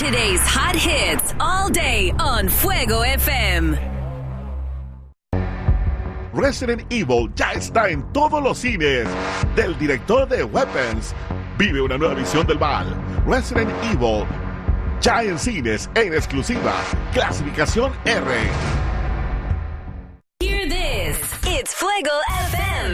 Saturday's hot hits all day on Fuego FM. Resident Evil ya está en todos los cines. Del director de Weapons. Vive una nueva visión del mal. Resident Evil ya en cines en exclusiva. Clasificación R. Hear this. It's Fuego FM.